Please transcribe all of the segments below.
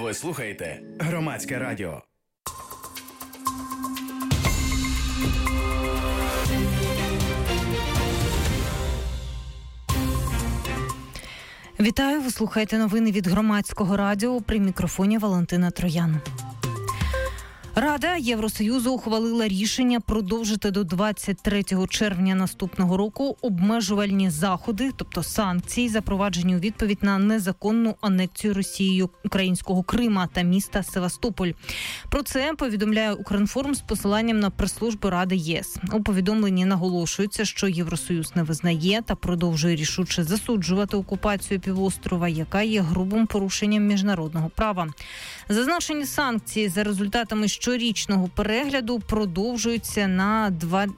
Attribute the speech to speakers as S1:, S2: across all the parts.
S1: Ви слухаєте Громадське радіо.
S2: Вітаю, ви слухаєте новини від Громадського радіо. При мікрофоні Валентина Троян. Рада Євросоюзу ухвалила рішення продовжити до 23 червня наступного року обмежувальні заходи, тобто санкції, запроваджені у відповідь на незаконну анексію Росією українського Крима та міста Севастополь. Про це повідомляє Укрінформ з посиланням на прес-службу Ради ЄС. У повідомленні наголошується, що Євросоюз не визнає та продовжує рішуче засуджувати окупацію півострова, яка є грубим порушенням міжнародного права. Зазначені санкції за результатами щорічного перегляду продовжуються на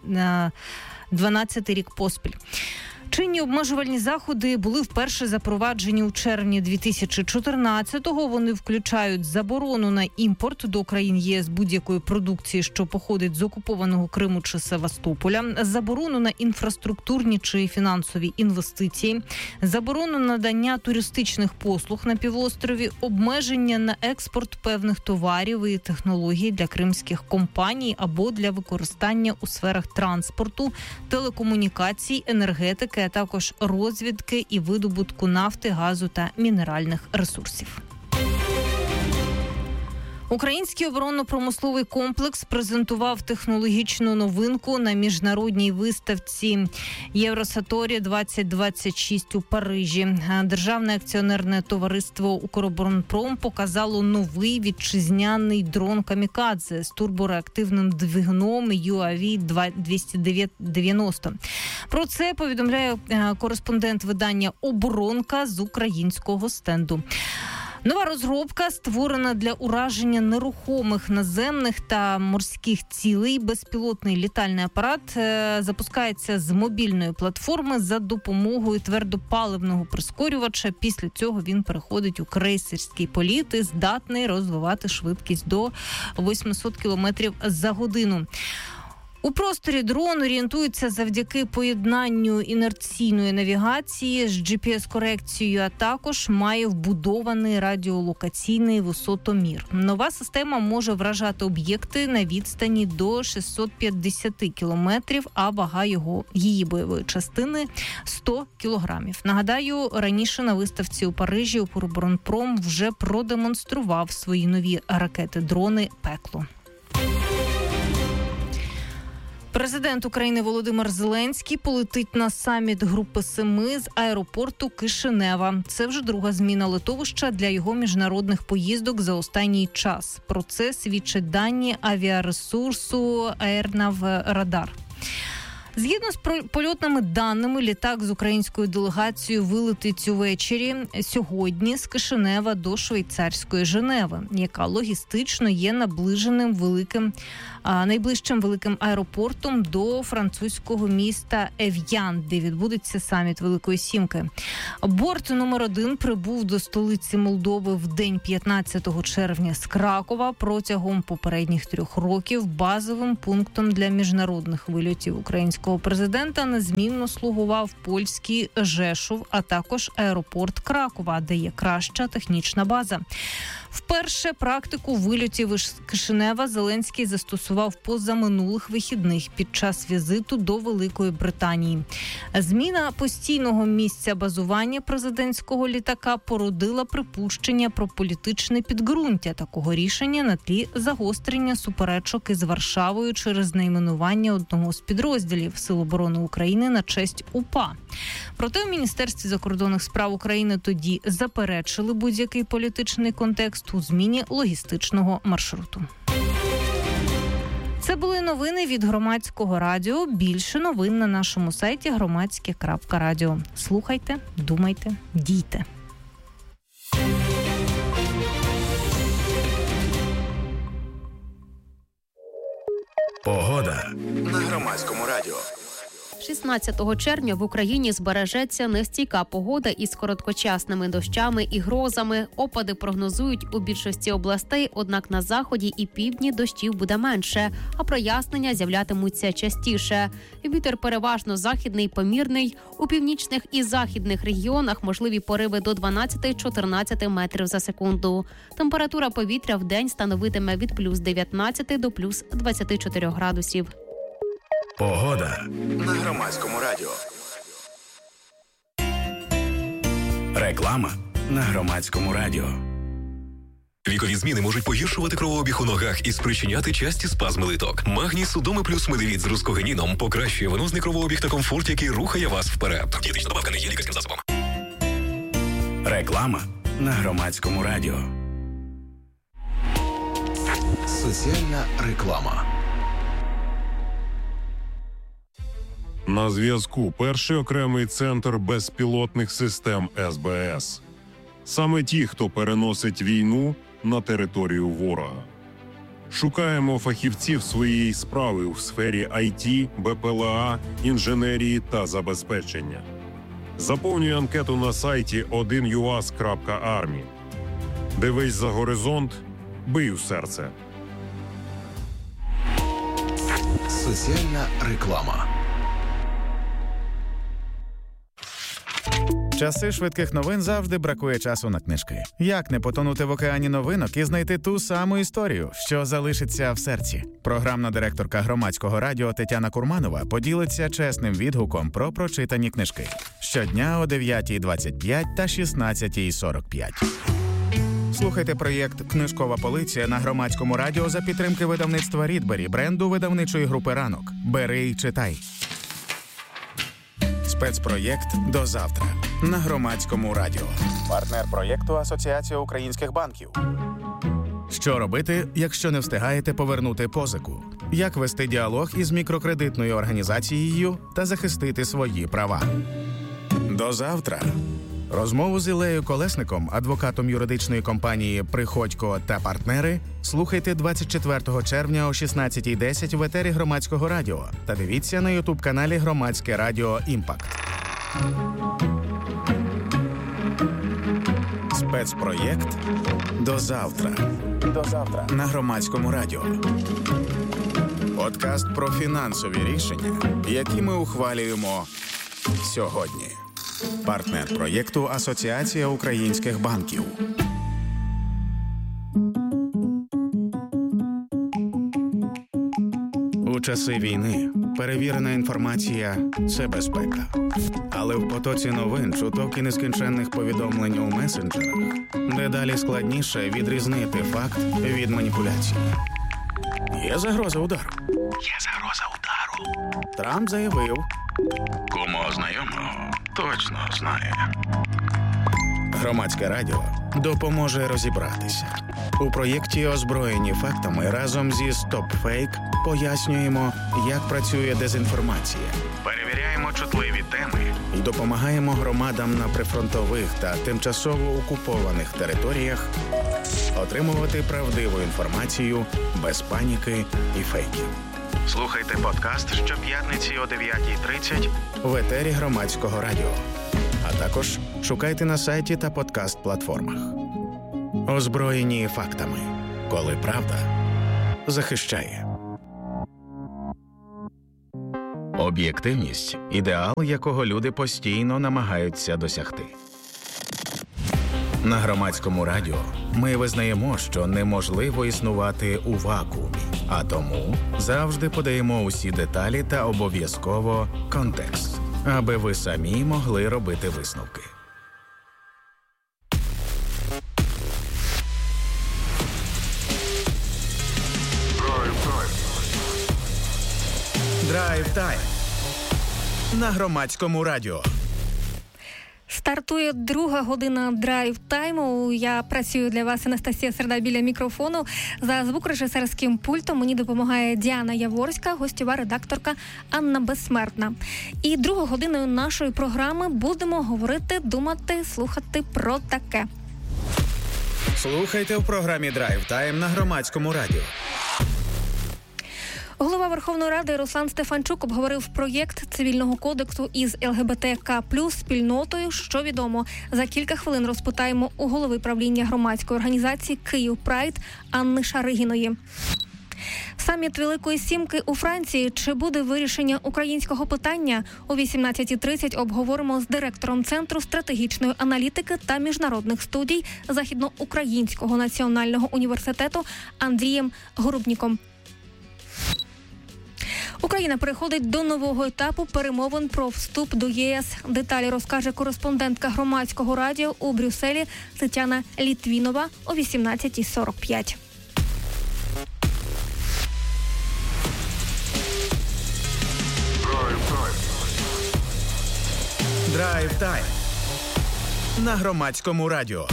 S2: 12-й рік поспіль. Чинні обмежувальні заходи були вперше запроваджені у червні 2014-го. Вони включають заборону на імпорт до країн ЄС будь-якої продукції, що походить з окупованого Криму чи Севастополя, заборону на інфраструктурні чи фінансові інвестиції, заборону надання туристичних послуг на півострові, обмеження на експорт певних товарів і технологій для кримських компаній або для використання у сферах транспорту, телекомунікацій, енергетики, а також розвідки і видобутку нафти, газу та мінеральних ресурсів. Український оборонно-промисловий комплекс презентував технологічну новинку на міжнародній виставці Євросаторі-2026 у Парижі. Державне акціонерне товариство «Укроборонпром» показало новий вітчизняний дрон «Камікадзе» з турбореактивним двигуном UAV-290. Про це повідомляє кореспондент видання «Оборонка» з українського стенду. Нова розробка створена для ураження нерухомих наземних та морських цілей. Безпілотний літальний апарат запускається з мобільної платформи за допомогою твердопаливного прискорювача. Після цього він переходить у крейсерський політ і здатний розвивати швидкість до 800 км за годину. У просторі дрон орієнтується завдяки поєднанню інерційної навігації з GPS-корекцією, а також має вбудований радіолокаційний висотомір. Нова система може вражати об'єкти на відстані до 650 кілометрів, а вага її бойової частини – 100 кілограмів. Нагадаю, раніше на виставці у Парижі Укроборонпром вже продемонстрував свої нові ракети-дрони «Пекло». Президент України Володимир Зеленський полетить на саміт Групи 7 з аеропорту Кишинева. Це вже друга зміна литовища для його міжнародних поїздок за останній час. Про це свідчать дані авіаресурсу «Аернаврадар». Згідно з польотними даними, літак з українською делегацією вилетить увечері сьогодні з Кишинева до швейцарської Женеви, яка логістично є найближчим великим аеропортом до французького міста Ев'ян, де відбудеться саміт Великої Сімки. Борт номер 1 прибув до столиці Молдови в день 15 червня з Кракова. Протягом попередніх 3 років базовим пунктом для міжнародних вильотів українського президента незмінно слугував польський Жешув, а також аеропорт Кракова, де є краща технічна база. Вперше практику вильотів із Кишинева Зеленський застосував позаминулих вихідних під час візиту до Великої Британії. Зміна постійного місця базування президентського літака породила припущення про політичне підґрунтя такого рішення на тлі загострення суперечок із Варшавою через найменування одного з підрозділів Сил оборони України на честь УПА. Проте в Міністерстві закордонних справ України тоді заперечили будь-який політичний контекст у зміні логістичного маршруту. Це були новини від Громадського радіо. Більше новин на нашому сайті громадське.радіо. Слухайте, думайте, дійте.
S1: Погода на Громадському радіо.
S3: 16 червня в Україні збережеться нестійка погода із короткочасними дощами і грозами. Опади прогнозують у більшості областей, однак на заході і півдні дощів буде менше, а прояснення з'являтимуться частіше. Вітер переважно західний, помірний. У північних і західних регіонах можливі пориви до 12-14 метрів за секунду. Температура повітря в день становитиме від плюс 19 до плюс 24 градусів.
S1: Погода на Громадському радіо. Реклама на Громадському радіо.
S4: Вікові зміни можуть погіршувати кровообіг у ногах і спричиняти часті спазми литок. Магній Судоми плюс Медевіт з рускогеніном покращує венозний кровообіг та комфорт, який рухає вас вперед. Дієтична добавка не є лікарським засобом.
S1: Реклама на Громадському радіо.
S5: Соціальна реклама.
S6: На зв'язку перший окремий центр безпілотних систем СБС. Саме ті, хто переносить війну на територію ворога. Шукаємо фахівців своєї справи у сфері IT, БПЛА, інженерії та забезпечення. Заповнюй анкету на сайті 1uas.army. Дивись за горизонт, бий у серце.
S5: Соціальна реклама.
S7: Часи швидких новин завжди бракує часу на книжки. Як не потонути в океані новинок і знайти ту саму історію, що залишиться в серці? Програмна директорка Громадського радіо Тетяна Курманова поділиться чесним відгуком про прочитані книжки. Щодня о 9:25 та 16:45. Слухайте проєкт «Книжкова полиця» на Громадському радіо за підтримки видавництва Рідбері, бренду видавничої групи «Ранок». Бери і читай. Спецпроєкт «До завтра» на Громадському радіо. Партнер проєкту Асоціація українських банків. Що робити, якщо не встигаєте повернути позику? Як вести діалог із мікрокредитною організацією та захистити свої права? До завтра. Розмову з Іллею Колесником, адвокатом юридичної компанії «Приходько та партнери», слухайте 24 червня о 16:10 в етері Громадського радіо та дивіться на ютуб-каналі Громадське радіо «Імпакт». Спецпроєкт «До завтра». До завтра на Громадському радіо. Подкаст про фінансові рішення, які ми ухвалюємо сьогодні. Партнер проєкту Асоціація українських банків. У часи війни перевірена інформація – це безпека. Але в потоці новин, чуток і нескінченних повідомлень у месенджерах дедалі складніше відрізнити факт від маніпуляції. Є загроза удару. Трамп заявив.
S1: Кому знайомого точно знає.
S7: Громадське радіо допоможе розібратися. У проєкті «Озброєні фактами» разом зі «Стоп-фейк» пояснюємо, як працює дезінформація. Перевіряємо чутливі теми і допомагаємо громадам на прифронтових та тимчасово окупованих територіях отримувати правдиву інформацію без паніки і фейків. Слухайте подкаст щоп'ятниці о 9:30 в етері Громадського радіо. А також шукайте на сайті та подкаст-платформах. Озброєні фактами. Коли правда захищає. Об'єктивність – ідеал, якого люди постійно намагаються досягти. На Громадському радіо ми визнаємо, що неможливо існувати у вакуумі, а тому завжди подаємо усі деталі та обов'язково контекст, аби ви самі могли робити висновки. Драйв-тайм на Громадському радіо.
S2: Стартує друга година драйв-тайму. Я працюю для вас, Анастасія Середа, біля мікрофону. За звукорежисерським пультом мені допомагає Діана Яворська, гостьова редакторка Анна Безсмертна. І другою годиною нашої програми будемо говорити, думати, слухати про таке.
S7: Слухайте в програмі «Драйв-тайм» на Громадському радіо.
S8: Голова Верховної Ради Руслан Стефанчук обговорив проєкт цивільного кодексу із ЛГБТК+ спільнотою. Що відомо, за кілька хвилин розпитаємо у голови правління громадської організації «Київ Прайд» Анни Шаригіної. Саміт Великої Сімки у Франції. Чи буде вирішення українського питання? О 18:30 обговоримо з директором Центру стратегічної аналітики та міжнародних студій Західноукраїнського національного університету Андрієм Горубніком. Україна переходить до нового етапу перемовин про вступ до ЄС. Деталі розкаже кореспондентка громадського радіо у Брюсселі Тетяна Літвінова о 18:45.
S7: Драйв-тайм на громадському радіо.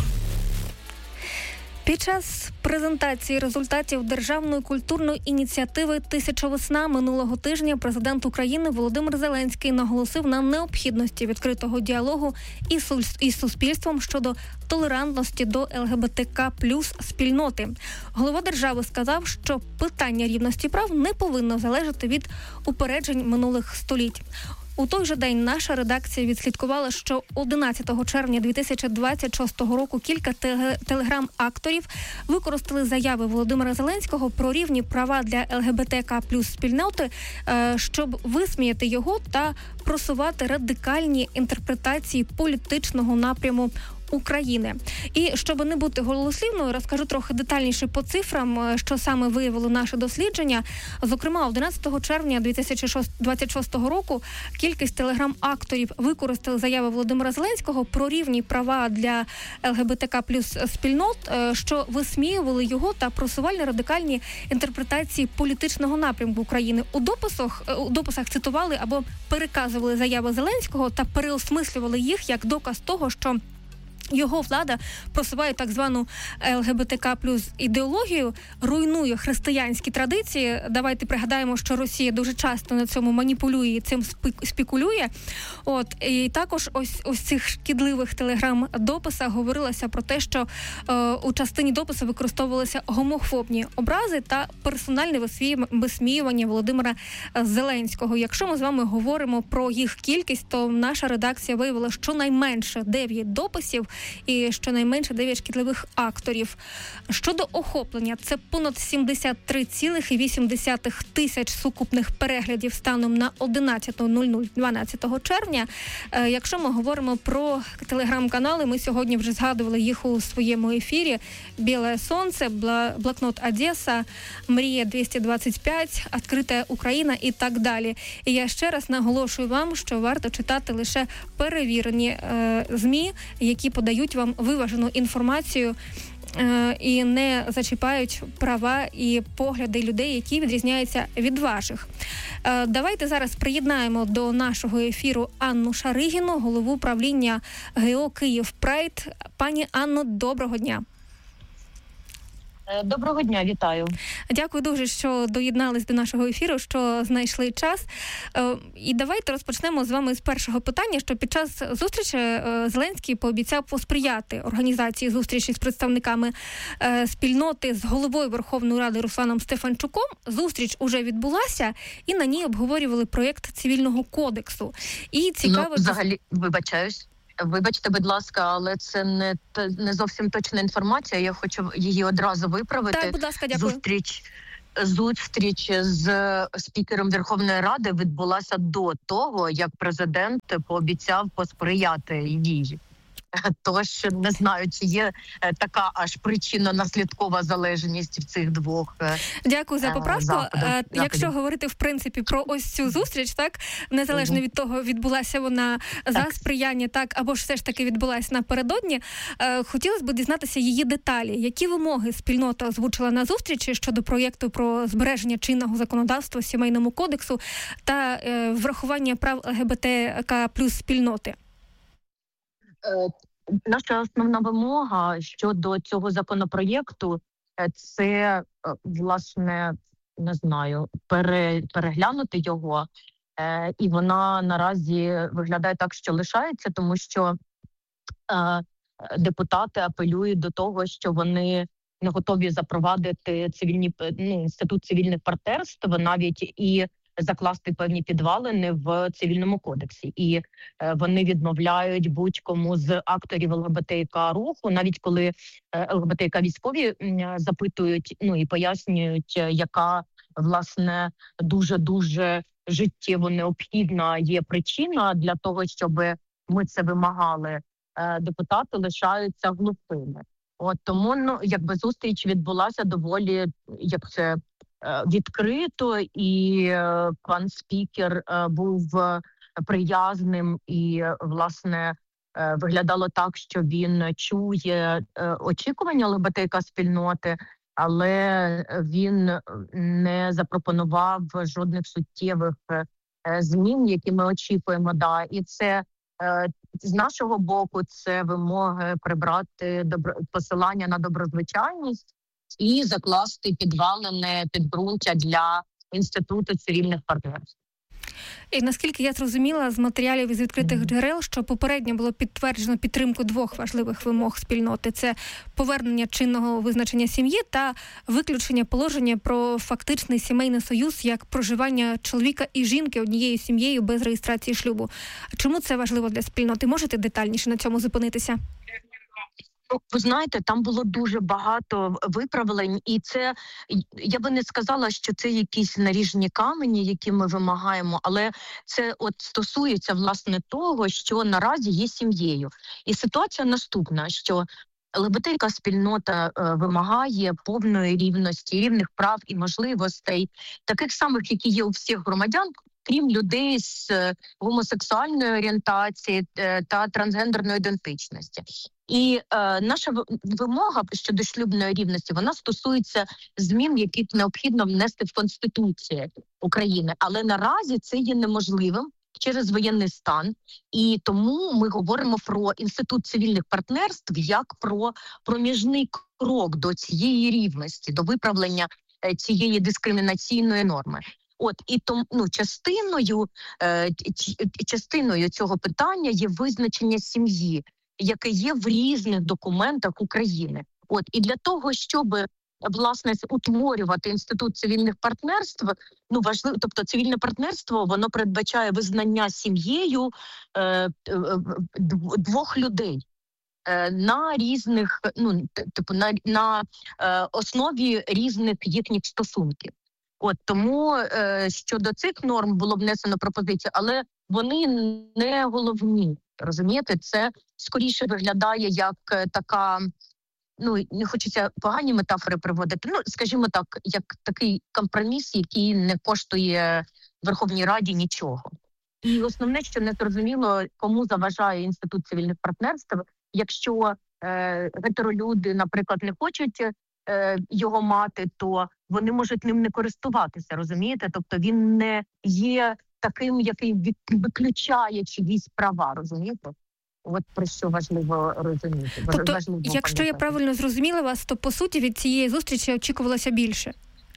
S8: Під час презентації результатів державної культурної ініціативи «Тисяча весна» минулого тижня президент України Володимир Зеленський наголосив на необхідності відкритого діалогу із суспільством щодо толерантності до ЛГБТК+ спільноти. Голова держави сказав, що питання рівності прав не повинно залежати від упереджень минулих століть. У той же день наша редакція відслідкувала, що 11 червня 2026 року кілька телеграм-акторів використали заяви Володимира Зеленського про рівні права для ЛГБТК+ спільноти, щоб висміяти його та просувати радикальні інтерпретації політичного напряму України. І щоб не бути голослівною, розкажу трохи детальніше по цифрам, що саме виявило наше дослідження. Зокрема, 11 червня 2026 року кількість телеграм-акторів використали заяви Володимира Зеленського про рівні права для ЛГБТК+ спільнот, що висміювали його та просували радикальні інтерпретації політичного напрямку України. У дописах цитували або переказували заяви Зеленського та переосмислювали їх як доказ того, що його влада просуває так звану ЛГБТК+ ідеологію, руйнує християнські традиції. Давайте пригадаємо, що Росія дуже часто на цьому маніпулює і цим спекулює. І також ось цих шкідливих телеграм-дописах говорилося про те, що у частині допису використовувалися гомофобні образи та персональне висміювання Володимира Зеленського. Якщо ми з вами говоримо про їх кількість, то наша редакція виявила щонайменше 9 дописів і щонайменше 9 шкідливих акторів. Щодо охоплення, це понад 73,8 тисяч сукупних переглядів станом на 11:00 12 червня. Якщо ми говоримо про телеграм-канали, ми сьогодні вже згадували їх у своєму ефірі. «Біле сонце», «Блокнот Одеса», «Мрія 225», «Відкрита Україна» і так далі. І я ще раз наголошую вам, що варто читати лише перевірені ЗМІ, які подають вам виважену інформацію і не зачіпають права і погляди людей, які відрізняються від ваших. Давайте зараз приєднаємо до нашого ефіру Анну Шаригіну, голову правління ГО «Київ Прайд». Пані Анно, доброго дня.
S9: Доброго дня, вітаю.
S8: Дякую дуже, що доєднались до нашого ефіру, що знайшли час. І давайте розпочнемо з вами з першого питання, що під час зустрічі Зеленський пообіцяв посприяти організації зустрічі з представниками спільноти з головою Верховної Ради Русланом Стефанчуком. Зустріч уже відбулася, і на ній обговорювали проєкт цивільного кодексу. І цікаво...
S9: взагалі, вибачте, будь ласка, але це не зовсім точна інформація. Я хочу її одразу виправити.
S8: Так, будь ласка, дякую.
S9: Зустріч з спікером Верховної Ради відбулася до того, як президент пообіцяв посприяти їй. Тож не знаю, чи є така аж причинно-наслідкова залежність в цих двох.
S8: Дякую за поправку. Якщо говорити в принципі про ось цю зустріч, так незалежно від того, відбулася вона за сприяння, так або ж все ж таки відбулася напередодні. Хотілося б дізнатися її деталі. Які вимоги спільнота озвучила на зустрічі щодо проєкту про збереження чинного законодавства сімейному кодексу та врахування прав ЛГБТК+ спільноти?
S9: Наша основна вимога щодо цього законопроєкту – це, власне, не знаю, переглянути його. І вона наразі виглядає так, що лишається, тому що депутати апелюють до того, що вони не готові запровадити інститут цивільних партнерств, навіть і закласти певні підвалини в цивільному кодексі. І вони відмовляють будь-кому з акторів ЛГБТК руху, навіть коли ЛГБТК військові запитують, і пояснюють, яка, власне, дуже-дуже життєво необхідна є причина для того, щоб ми це вимагали. Депутати лишаються глухими. Тому, зустріч відбулася доволі, відкрито, і пан спікер був приязним і, власне, виглядало так, що він чує очікування ЛГБТК-спільноти, але він не запропонував жодних суттєвих змін, які ми очікуємо. І це з нашого боку це вимоги прибрати посилання на доброзвичайність і закласти підґрунтя для інституту цивільних партнерств.
S8: І наскільки я зрозуміла з матеріалів із відкритих джерел, що попередньо було підтверджено підтримку двох важливих вимог спільноти – це повернення чинного визначення сім'ї та виключення положення про фактичний сімейний союз як проживання чоловіка і жінки однією сім'єю без реєстрації шлюбу. Чому це важливо для спільноти? Можете детальніше на цьому зупинитися?
S9: Ви знаєте, там було дуже багато виправлень, і це, я би не сказала, що це якісь наріжні камені, які ми вимагаємо, але це стосується, власне, того, що наразі є сім'єю. І ситуація наступна, що ЛГБТК-спільнота вимагає повної рівності, рівних прав і можливостей, таких самих, які є у всіх громадян, крім людей з гомосексуальної орієнтації та трансгендерної ідентичності. І наша вимога щодо шлюбної рівності, вона стосується змін, які необхідно внести в Конституцію України. Але наразі це є неможливим через воєнний стан. І тому ми говоримо про інститут цивільних партнерств як про проміжний крок до цієї рівності, до виправлення цієї дискримінаційної норми. І тому частиною цього питання є визначення сім'ї, яке є в різних документах України. І для того, щоб, власне, утворювати інститут цивільних партнерств, важливо, тобто цивільне партнерство, воно передбачає визнання сім'єю двох людей на різних, на основі різних їхніх стосунків. Тому щодо цих норм було внесено пропозицію, але вони не головні. Розумієте, це скоріше виглядає як така, не хочеться погані метафори приводити, скажімо так, як такий компроміс, який не коштує Верховній Раді нічого. І основне, що не зрозуміло, кому заважає інститут цивільних партнерств, якщо гетеролюди, наприклад, не хочуть його мати, то вони можуть ним не користуватися, розумієте? Тобто він не є таким, який виключає чиїсь права, розумієте? Про що важливо розуміти.
S8: Тобто, якщо я правильно зрозуміла вас, то, по суті, від цієї зустрічі очікувалося більше?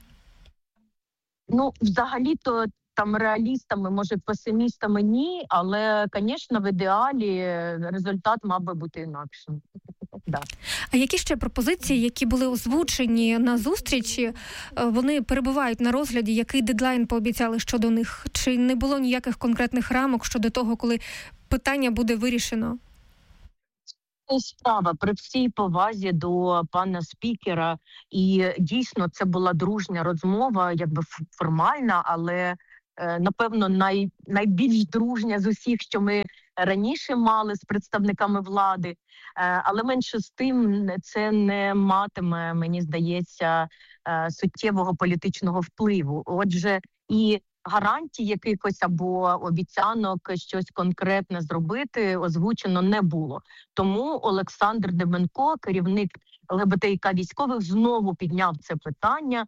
S9: Взагалі-то там реалістами, може, песимістами ні, але, звісно, в ідеалі результат мав би бути інакшим. Да.
S8: А які ще пропозиції, які були озвучені на зустрічі, вони перебувають на розгляді? Який дедлайн пообіцяли щодо них? Чи не було ніяких конкретних рамок щодо того, коли питання буде вирішено?
S9: Справа при всій повазі до пана спікера, і дійсно це була дружня розмова, формальна, але напевно найбільш дружня з усіх, що ми раніше мали з представниками влади, але менше з тим це не матиме, мені здається, суттєвого політичного впливу. Отже, і гарантій якихось або обіцянок щось конкретне зробити озвучено не було. Тому Олександр Деменко, керівник ЛГБТК військових, знову підняв це питання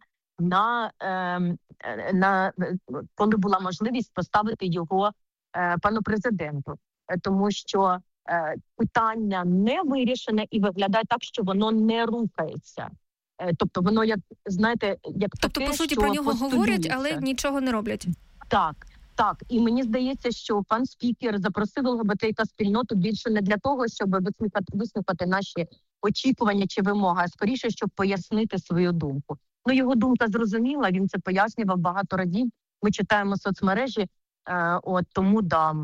S9: коли була можливість поставити його пану президенту. Тому що питання не вирішене і виглядає так, що воно не рухається. Тобто воно, як
S8: по суті, про нього говорять, але нічого не роблять.
S9: Так. І мені здається, що пан спікер запросив ЛГБТК-спільноту більше не для того, щоб вислухати наші очікування чи вимога, а скоріше, щоб пояснити свою думку. Ну, його думка зрозуміла, він це пояснював багато разів. Ми читаємо соцмережі, тому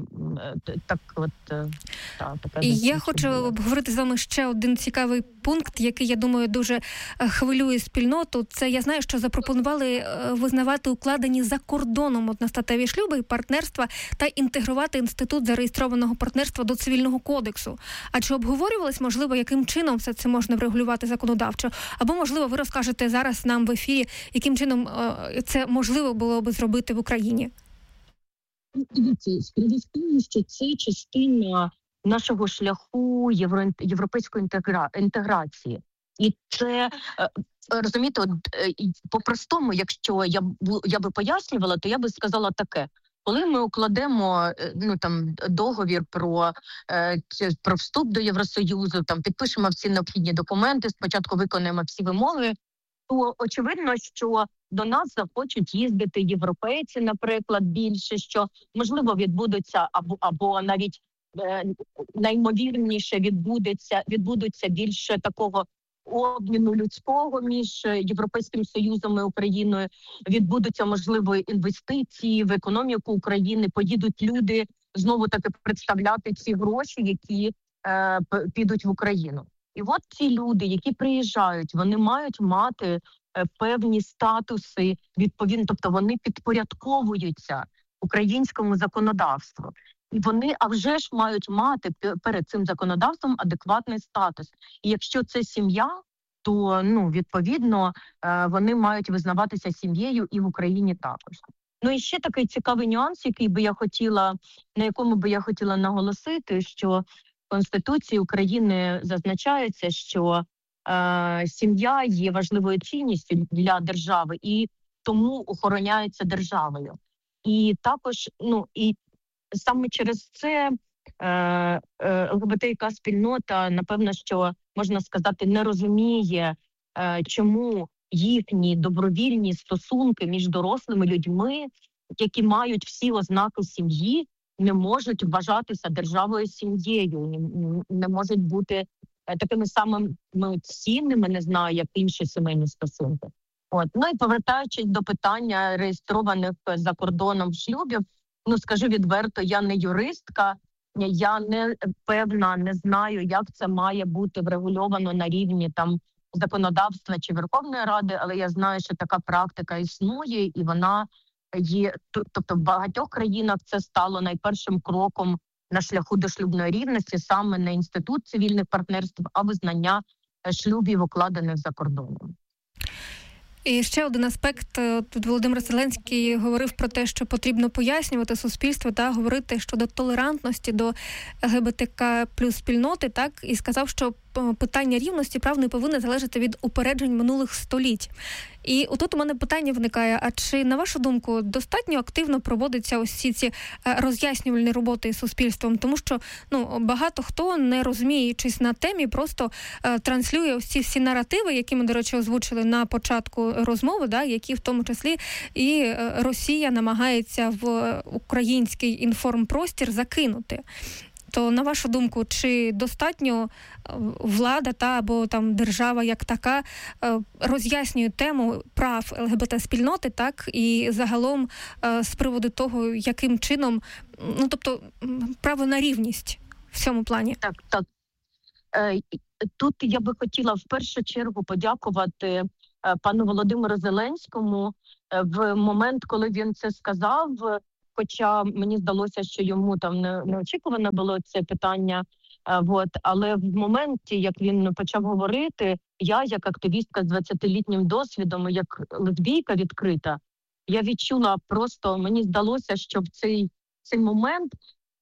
S9: така.
S8: І я хочу обговорити з вами ще один цікавий пункт, який, я думаю, дуже хвилює спільноту. Це, я знаю, що запропонували визнавати укладені за кордоном одностатеві шлюби і партнерства та інтегрувати інститут зареєстрованого партнерства до Цивільного кодексу. А чи обговорювалось, можливо, яким чином все це можна врегулювати законодавчо? Або, можливо, ви розкажете зараз нам в ефірі, яким чином це можливо було би зробити в Україні?
S9: Дивіться, справа в тому, що це частина нашого шляху європейської інтеграції. І це, розумієте, по-простому, якщо я би пояснювала, то я би сказала таке. Коли ми укладемо договір про вступ до Євросоюзу, підпишемо всі необхідні документи, спочатку виконаємо всі вимоги, то очевидно, що до нас захочуть їздити європейці, наприклад, більше, що, можливо, відбудуться або навіть наймовірніше відбудуться більше такого обміну людського між Європейським Союзом і Україною, відбудуться, можливо, інвестиції в економіку України, поїдуть люди знову-таки представляти ці гроші, які підуть в Україну. І от ці люди, які приїжджають, вони мають мати певні статуси відповідно, тобто вони підпорядковуються українському законодавству. І вони, а вже ж, мають мати перед цим законодавством адекватний статус. І якщо це сім'я, то, відповідно, вони мають визнаватися сім'єю і в Україні також. Ну і ще такий цікавий нюанс, на якому би я хотіла наголосити, що в Конституції України зазначається, що сім'я є важливою цінністю для держави і тому охороняється державою. І також, і саме через це ЛГБТК-спільнота, напевно, що, можна сказати, не розуміє, чому їхні добровільні стосунки між дорослими людьми, які мають всі ознаки сім'ї, не можуть вважатися державою сім'єю, не можуть бути такими самими цінними, не знаю, як інші сімейні стосунки. Ну і повертаючись до питання реєстрованих за кордоном шлюбів, скажу відверто, я не юристка, я не певна, не знаю, як це має бути врегульовано на рівні законодавства чи Верховної Ради, але я знаю, що така практика існує, і вона є, тобто в багатьох країнах це стало найпершим кроком на шляху до шлюбної рівності, саме не інститут цивільних партнерств, а визнання шлюбів, укладених за кордоном.
S8: І ще один аспект. Тут Володимир Зеленський говорив про те, що потрібно пояснювати суспільству та говорити щодо толерантності до ЛГБТК плюс спільноти, так, і сказав, що питання рівності прав не повинно залежати від упереджень минулих століть. І отут у мене питання виникає, а чи, на вашу думку, достатньо активно проводяться ось ці роз'яснювальні роботи із суспільством? Тому що, багато хто, не розуміючись на темі, просто транслює ось ці всі наративи, які ми, до речі, озвучили на початку розмови, да, які в тому числі і Росія намагається в український інформпростір закинути. То, на вашу думку, чи достатньо влада або держава як така роз'яснює тему прав ЛГБТ-спільноти, так, і загалом з приводу того, яким чином, тобто право на рівність в цьому плані?
S9: Так. Тут я би хотіла в першу чергу подякувати пану Володимиру Зеленському в момент, коли він це сказав. Хоча мені здалося, що йому неочікувано було це питання. Але в моменті, як він почав говорити, я, як активістка з 20-літнім досвідом, як лесбійка відкрита, я відчула просто, мені здалося, що в цей момент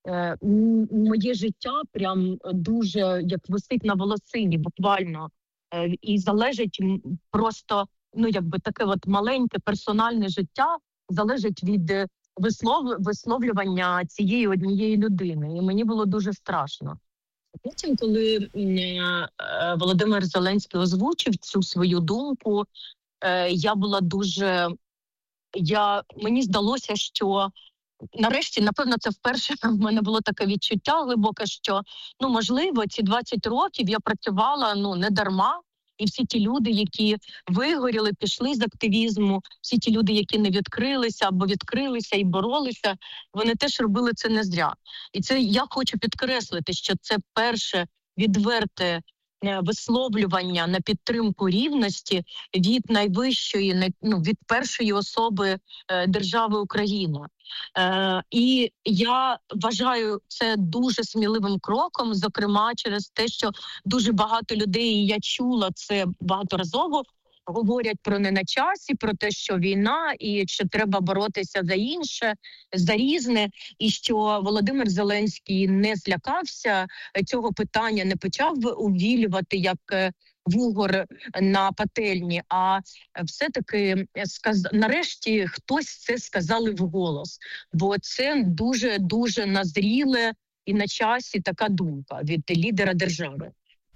S9: моє життя прям дуже як висить на волосині, буквально. І залежить просто, таке маленьке персональне життя залежить від висловлювання цієї однієї людини. І мені було дуже страшно. Потім, коли Володимир Зеленський озвучив цю свою думку, я була дуже... Мені здалося, що нарешті, напевно, це вперше в мене було таке відчуття глибоке, що, можливо, ці 20 років я працювала, не дарма. І всі ті люди, які вигоріли, пішли з активізму, всі ті люди, які не відкрилися або відкрилися і боролися, вони теж робили це не зря. І це я хочу підкреслити, що це перше відверте висловлювання на підтримку рівності від найвищої, від першої особи держави Україна. І я вважаю це дуже сміливим кроком, зокрема через те, що дуже багато людей, і я чула це багаторазово, говорять про не на часі, про те, що війна і що треба боротися за інше, за різне, і що Володимир Зеленський не злякався цього питання, не почав увілювати як вугор на пательні, а все-таки нарешті хтось це сказали вголос, бо це дуже-дуже назріле і на часі така думка від лідера держави.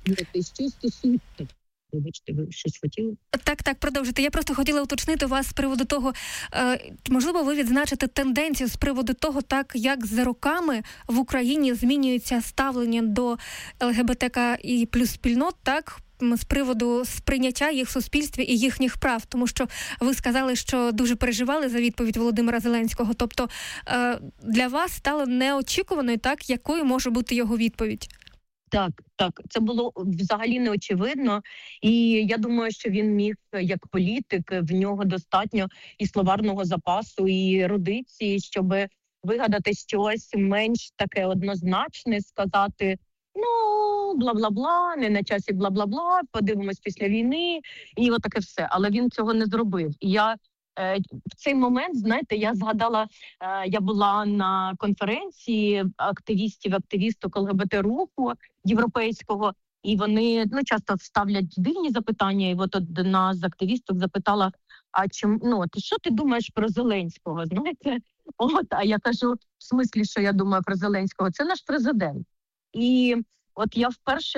S9: Вибачте, ви щось хотіли?
S8: Так, продовжуйте. Я просто хотіла уточнити вас з приводу того, можливо, ви відзначите тенденцію з приводу того, так, як за роками в Україні змінюється ставлення до ЛГБТК і плюс спільнот, так, з приводу сприйняття їх в суспільстві і їхніх прав. Тому що ви сказали, що дуже переживали за відповідь Володимира Зеленського. Тобто для вас стало неочікуваною, так, якою може бути його відповідь?
S9: Так, це було взагалі неочевидно, і я думаю, що він міг, як політик, в нього достатньо і словарного запасу, і ерудиції, щоб вигадати щось менш таке однозначне, сказати, бла-бла-бла, не на часі бла-бла-бла, подивимось після війни, і отаке все. Але він цього не зробив. І я в цей момент, знаєте, я згадала, я була на конференції активісток ЛГБТ-руху європейського, і вони часто ставлять дивні запитання, і от одна з активісток запитала, що ти думаєш про Зеленського, знаєте? А я кажу, в смислі, що я думаю про Зеленського? Це наш президент. І от я вперше,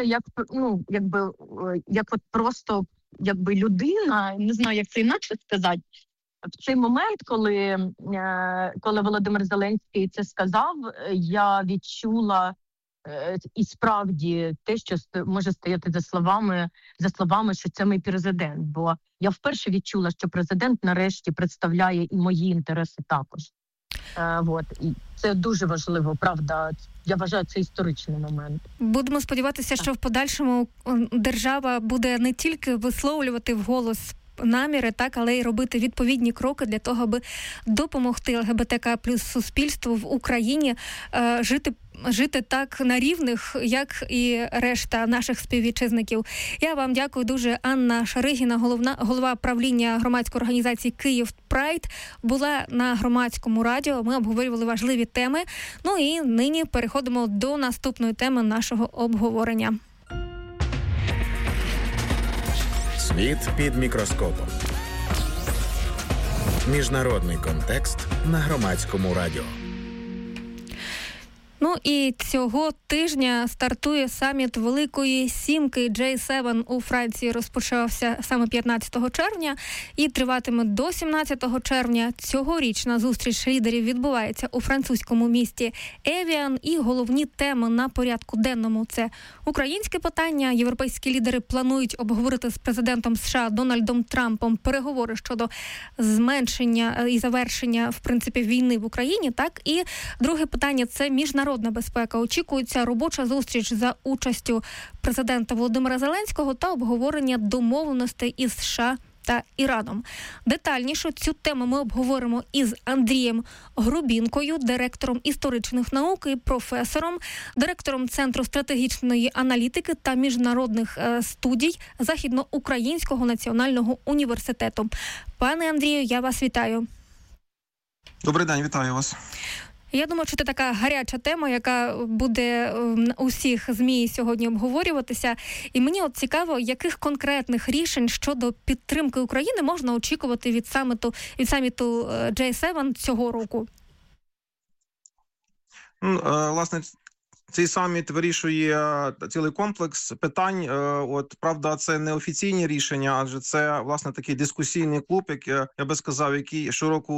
S9: просто людина, не знаю, як це інакше сказати, в цей момент, коли Володимир Зеленський це сказав, я відчула і справді те, що може стояти за словами, що це мій президент. Бо я вперше відчула, що президент нарешті представляє і мої інтереси також. І це дуже важливо, правда. Я вважаю, це історичний момент.
S8: Будемо сподіватися, що в подальшому держава буде не тільки висловлювати вголос наміри, так, але й робити відповідні кроки для того, аби допомогти ЛГБТК плюс суспільству в Україні жити так на рівних, як і решта наших співвітчизників. Я вам дякую дуже. Анна Шаригіна, голова правління громадської організації «Київ Прайд», була на Громадському радіо. Ми обговорювали важливі теми. І нині переходимо до наступної теми нашого обговорення.
S7: Світ під мікроскопом. Міжнародний контекст на Громадському радіо.
S8: І цього тижня стартує саміт Великої Сімки G7 у Франції. Розпочався саме 15 червня і триватиме до 17 червня. Цьогорічна зустріч лідерів відбувається у французькому місті Евіан. І головні теми на порядку денному – це українське питання. Європейські лідери планують обговорити з президентом США Дональдом Трампом переговори щодо зменшення і завершення, в принципі, війни в Україні. Так, і друге питання – це міжнародна безпека. Очікується робоча зустріч за участю президента Володимира Зеленського та обговорення домовленостей із США та Іраном. Детальніше цю тему ми обговоримо із Андрієм Грубінкою, директором історичних наук і професором, директором Центру стратегічної аналітики та міжнародних студій Західноукраїнського національного університету. Пане Андрію, я вас вітаю.
S10: Добрий день, вітаю вас.
S8: Я думаю, що це така гаряча тема, яка буде у всіх ЗМІ сьогодні обговорюватися. І мені цікаво, яких конкретних рішень щодо підтримки України можна очікувати від саміту G7 цього року?
S10: Власне, цей саміт вирішує цілий комплекс питань. Правда, це не офіційні рішення, адже це, власне, такий дискусійний клуб, я би сказав, який щороку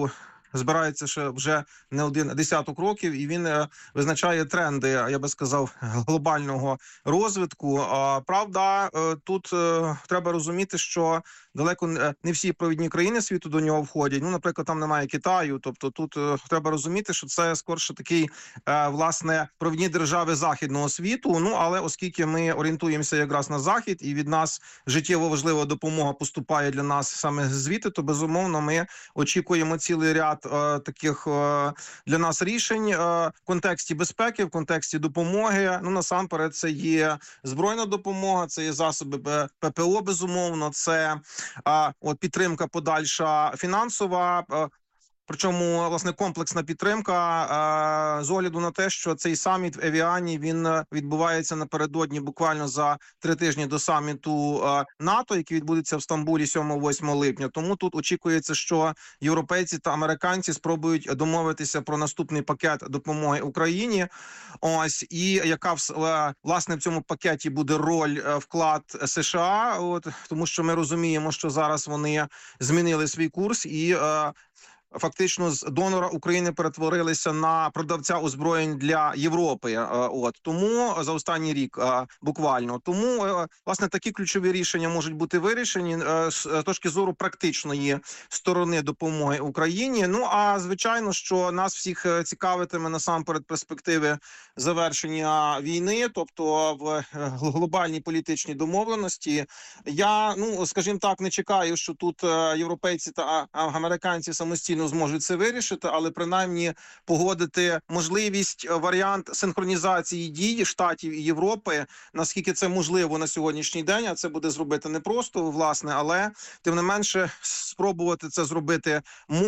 S10: збирається ще вже не один десяток років, і він визначає тренди, я би сказав, глобального розвитку. Правда, тут треба розуміти, що далеко не всі провідні країни світу до нього входять. Ну, наприклад, там немає Китаю. Тобто тут треба розуміти, що це скорше такий, власне, провідні держави західного світу. Ну, але оскільки ми орієнтуємося якраз на захід, і від нас життєво важлива допомога поступає для нас саме звідти, то безумовно ми очікуємо цілий ряд таких для нас рішень в контексті безпеки, в контексті допомоги. Ну, насамперед, це є збройна допомога, це є засоби ППО, безумовно, це підтримка подальша фінансова, причому, власне, комплексна підтримка з огляду на те, що цей саміт в Евіані, він відбувається напередодні буквально за 3 тижні до саміту НАТО, який відбудеться в Стамбулі 7-8 липня. Тому тут очікується, що європейці та американці спробують домовитися про наступний пакет допомоги Україні. Ось, і яка, власне, в цьому пакеті буде роль, вклад США, тому що ми розуміємо, що зараз вони змінили свій курс і фактично з донора України перетворилися на продавця озброєнь для Європи. Тому за останній рік буквально. Тому, власне, такі ключові рішення можуть бути вирішені з точки зору практичної сторони допомоги Україні. Ну, а звичайно, що нас всіх цікавитиме насамперед перспективи завершення війни, тобто в глобальній політичній домовленості. Я, скажімо так, не чекаю, що тут європейці та американці самостійно зможуть це вирішити, але принаймні погодити можливість, варіант синхронізації дій Штатів і Європи, наскільки це можливо на сьогоднішній день, а це буде зробити непросто, власне, але тим не менше спробувати це зробити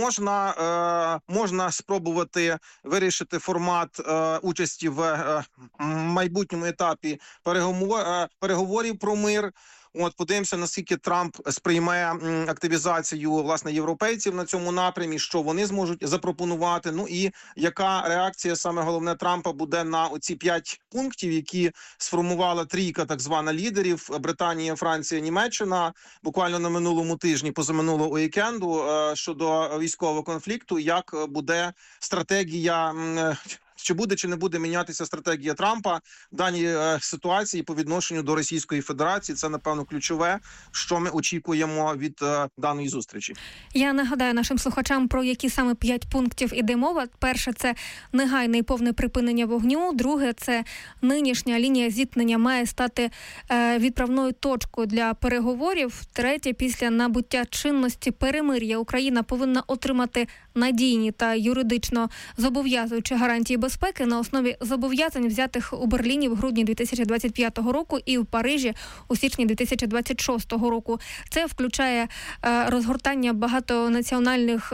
S10: можна. Можна спробувати вирішити формат участі в майбутньому етапі переговорів про мир. Подивимося, наскільки Трамп сприйме активізацію, власне, європейців на цьому напрямі, що вони зможуть запропонувати. Ну і яка реакція, саме головне, Трампа буде на оці 5 пунктів, які сформувала трійка так звана лідерів – Британія, Франція, Німеччина, буквально на минулому тижні, позаминулого уікенду, щодо військового конфлікту, як буде стратегія, чи буде, чи не буде мінятися стратегія Трампа в даній ситуації по відношенню до Російської Федерації. Це, напевно, ключове, що ми очікуємо від даної зустрічі.
S8: Я нагадаю нашим слухачам, про які саме 5 пунктів іде мова. Перше – це негайне і повне припинення вогню. Друге – це нинішня лінія зіткнення має стати відправною точкою для переговорів. Третє – після набуття чинності перемир'я Україна повинна отримати надійні та юридично зобов'язуючі гарантії безпеки на основі зобов'язань, взятих у Берліні в грудні 2025 року і в Парижі у січні 2026 року. Це включає розгортання багатонаціональних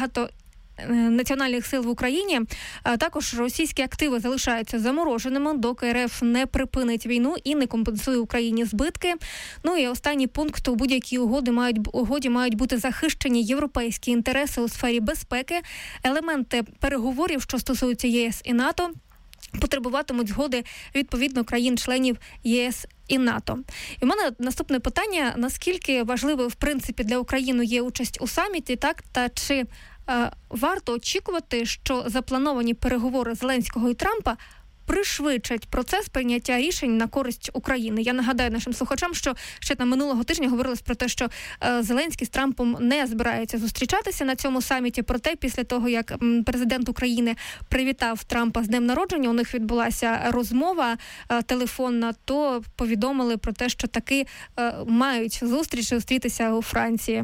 S8: сил в Україні. Також російські активи залишаються замороженими, доки РФ не припинить війну і не компенсує Україні збитки. Ну і останній пункт: у будь-якій угоді мають бути захищені європейські інтереси у сфері безпеки. Елементи переговорів, що стосуються ЄС і НАТО, потребуватимуть згоди відповідно країн-членів ЄС і НАТО. І в мене наступне питання: наскільки важливою в принципі для України є участь у саміті, так, та чи варто очікувати, що заплановані переговори Зеленського і Трампа пришвидшать процес прийняття рішень на користь України? Я нагадаю нашим слухачам, що ще на минулого тижня говорилось про те, що Зеленський з Трампом не збирається зустрічатися на цьому саміті. Проте після того, як президент України привітав Трампа з днем народження, у них відбулася розмова телефонна, то повідомили про те, що таки мають зустрітися у Франції.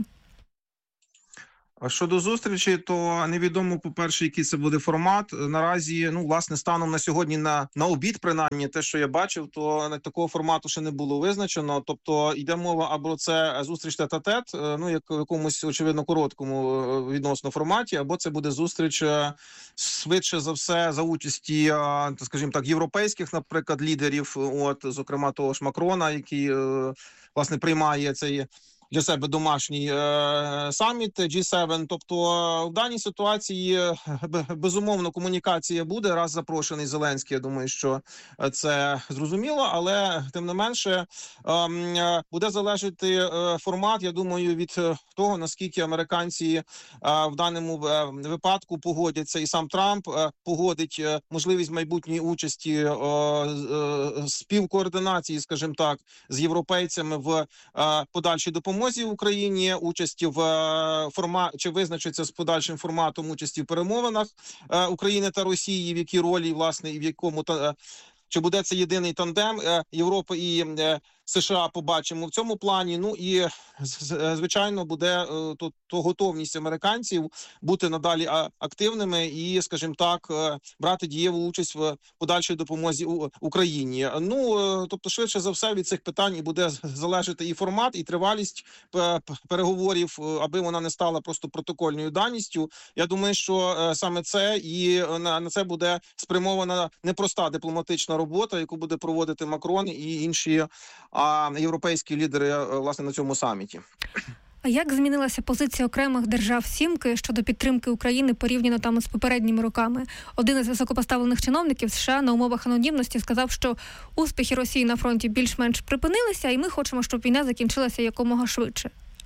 S10: Щодо зустрічі, то невідомо, по-перше, який це буде формат. Наразі, власне, станом на сьогодні на обід, принаймні, те, що я бачив, то такого формату ще не було визначено. Тобто йде мова або це зустріч тет-а-тет, як в якомусь, очевидно, короткому відносно форматі, або це буде зустріч швидше за все за участі, скажімо так, європейських, наприклад, лідерів, зокрема того ж Макрона, який, власне, приймає цей для себе домашній саміт G7. Тобто в даній ситуації безумовно комунікація буде, раз запрошений Зеленський. Я думаю, що це зрозуміло, але тим не менше буде залежати формат, я думаю, від того, наскільки американці в даному випадку погодяться, і сам Трамп погодить можливість майбутньої участі співкоординації, скажімо так, з європейцями в подальшій допомозі Україні, участі в чи визначиться з подальшим форматом участі в перемовинах України та Росії, в якій ролі, власне, і в якому чи буде це єдиний тандем Європи і США, побачимо в цьому плані. Ну і звичайно буде то готовність американців бути надалі активними і, скажімо так, брати дієву участь в подальшій допомозі Україні. Ну тобто, швидше за все, від цих питань і буде залежати і формат, і тривалість переговорів, аби вона не стала просто протокольною даністю. Я думаю, що саме це і на це буде спрямована непроста дипломатична робота, яку буде проводити Макрон і інші європейські лідери, власне, на цьому саміті.
S8: А як змінилася позиція окремих держав Сімки щодо підтримки України порівняно там з попередніми роками? Один із високопоставлених чиновників США на умовах анонімності сказав, що успіхи Росії на фронті більш-менш припинилися, і ми хочемо, щоб війна закінчилася якомога швидше.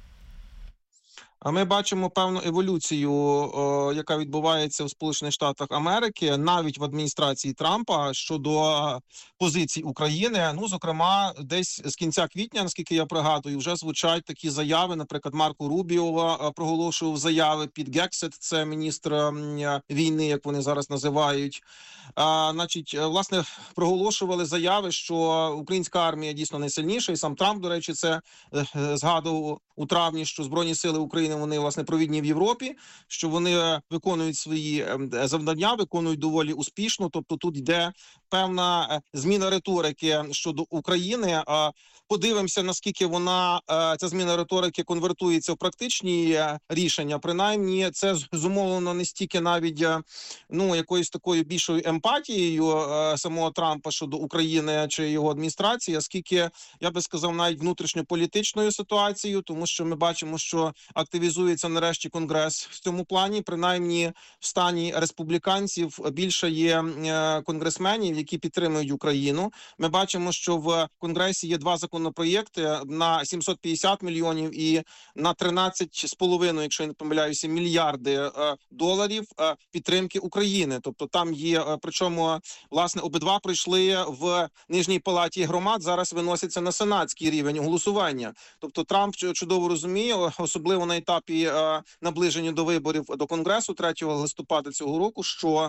S10: А ми бачимо певну еволюцію, яка відбувається в Сполучених Штатах Америки, навіть в адміністрації Трампа щодо позицій України. Ну, зокрема, десь з кінця квітня, наскільки я пригадую, вже звучать такі заяви. Наприклад, Марко Рубіо проголошував заяви під Гексет, це міністр війни, як вони зараз називають. Значить, власне, проголошували заяви, що українська армія дійсно найсильніша, і сам Трамп, до речі, це згадував у травні, що Збройні сили України, вони, власне, провідні в Європі, що вони виконують свої завдання, виконують доволі успішно. Тобто тут йде певна зміна риторики щодо України. Подивимося, наскільки ця зміна риторики конвертується в практичні рішення. Принаймні, це зумовлено не стільки навіть якоюсь такою більшою емпатією самого Трампа щодо України чи його адміністрації, а скільки, я би сказав, навіть внутрішньополітичною ситуацією, тому що ми бачимо, що активізується нарешті Конгрес в цьому плані. Принаймні, в стані республіканців більше є конгресменів, які підтримують Україну. Ми бачимо, що в Конгресі є два законопроєкти на 750 мільйонів і на 13,5, якщо я не помиляюся, мільярди доларів підтримки України. Тобто там є, причому, власне, обидва пройшли в Нижній палаті громад, зараз виносяться на сенатський рівень голосування. Тобто Трамп чудово розуміє, особливо на етапі наближення до виборів до Конгресу 3 листопада цього року, що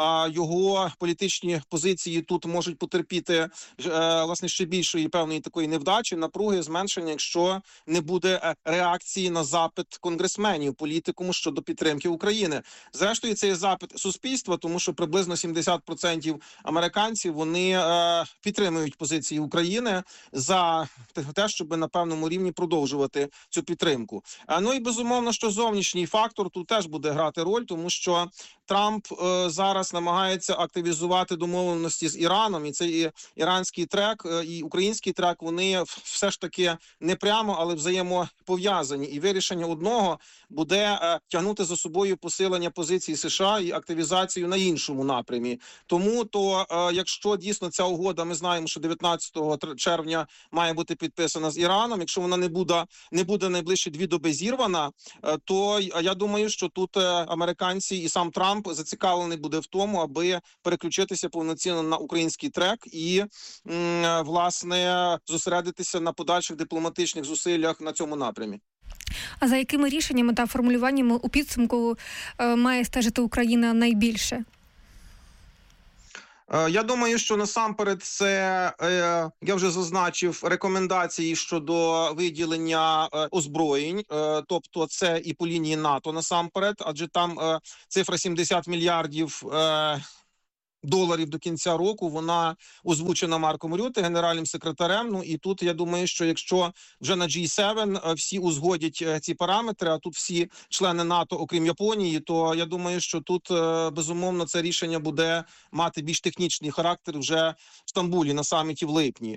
S10: його політичні позиції тут можуть потерпіти, власне, ще більшої певної такої невдачі, напруги, зменшення, якщо не буде реакції на запит конгресменів, політикуму щодо підтримки України. Зрештою, це є запит суспільства, тому що приблизно 70% американців, вони підтримують позиції України за те, щоб на певному рівні продовжувати цю підтримку. Ну і безумовно, що зовнішній фактор тут теж буде грати роль, тому що Трамп зараз намагається активізувати домовленості з Іраном, і цей іранський трек і український трек, вони все ж таки не прямо, але взаємопов'язані. І вирішення одного буде тягнути за собою посилення позицій США і активізацію на іншому напрямі. Тому то, якщо дійсно ця угода, ми знаємо, що 19 червня має бути підписана з Іраном, якщо вона не буде найближчі 2 доби зірвана, то я думаю, що тут американці і сам Трамп зацікавлений буде в тому, аби переключитися повноцінно на український трек і, власне, зосередитися на подальших дипломатичних зусиллях на цьому напрямі.
S8: А за якими рішеннями та формулюваннями у підсумку має стежити Україна найбільше?
S10: Я думаю, що насамперед це, я вже зазначив, рекомендації щодо виділення озброєнь, тобто це і по лінії НАТО насамперед, адже там цифра 70 мільярдів доларів до кінця року. Вона озвучена Марком Рюте, генеральним секретарем. Ну і тут я думаю, що якщо вже на G7 всі узгодять ці параметри, а тут всі члени НАТО, окрім Японії, то я думаю, що тут безумовно це рішення буде мати більш технічний характер вже в Стамбулі на саміті в липні.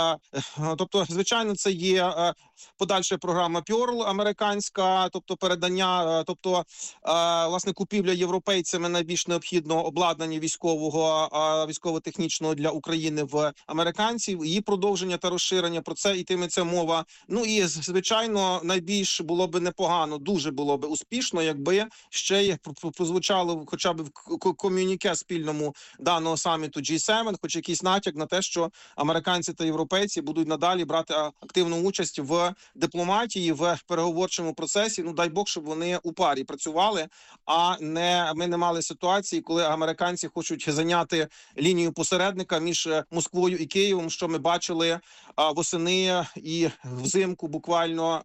S10: Тобто, звичайно, це є подальша програма Pearl американська, тобто передання, тобто власне купівля європейцями найбільш необхідного обладнання військово-технічного для України в американців, її продовження та розширення, про це йтиметься мова. Ну і звичайно, найбільш було би непогано, дуже було би успішно, якби ще й прозвучало хоча б в ком'юніке спільному даного саміту G7, хоч якийсь натяк на те, що американці та європейці будуть надалі брати активну участь в дипломатії, в переговорчому процесі. Ну дай Бог, щоб вони у парі працювали, а ми не мали ситуації, коли американці хочуть зайняти лінію посередника між Москвою і Києвом, що ми бачили восени і взимку буквально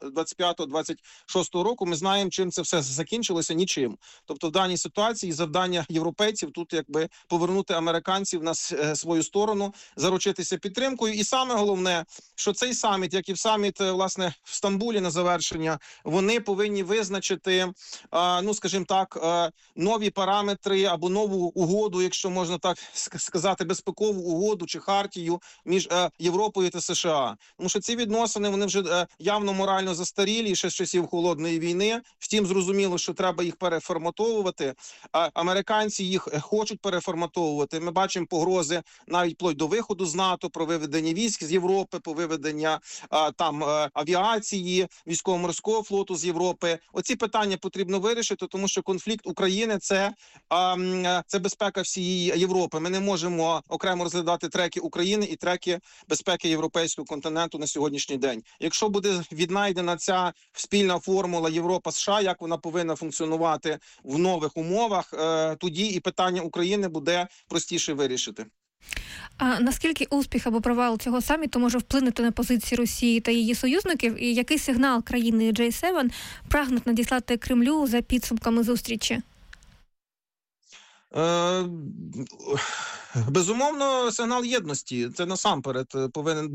S10: 25-26 року. Ми знаємо, чим це все закінчилося, нічим. Тобто в даній ситуації завдання європейців тут якби повернути американців на свою сторону, заручитися підтримкою. І саме головне, що цей саміт, як і в саміт, власне, в Стамбулі на завершення, вони повинні визначити, ну, скажімо так, нові параметри або нову угоду, якщо можна так сказати, безпекову угоду чи хартію між Європою та США. Тому що ці відносини, вони вже явно морально застарілі ще з часів Холодної війни. Втім, зрозуміло, що треба їх переформатовувати. Американці їх хочуть переформатовувати. Ми бачимо погрози навіть вплоть до виходу з НАТО, про виведення військ з Європи, по виведення там авіації, військово-морського флоту з Європи. Оці питання потрібно вирішити, тому що конфлікт України – це безпека всієї Європи. Ми не можемо окремо розглядати треки України і треки безпеки європейського континенту на сьогоднішній день. Якщо буде віднайдена ця спільна формула Європа-США, як вона повинна функціонувати в нових умовах, тоді і питання України буде простіше вирішити.
S8: А наскільки успіх або провал цього саміту може вплинути на позиції Росії та її союзників? І який сигнал країни G7 прагнуть надіслати Кремлю за підсумками зустрічі?
S10: Безумовно, сигнал єдності. Це насамперед повинен